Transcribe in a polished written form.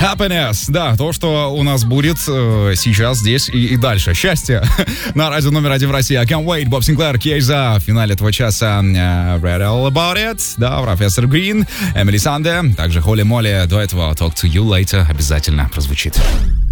Happiness, да, то, что у нас будет сейчас, здесь и дальше. Счастье на радио номер 1 в России. I can't wait. Боб Синклер, Кейза. В финале этого часа Read All About It, да, Профессор Грин, Эмили Санде, также Холли Молли. До этого Talk to You Later обязательно прозвучит.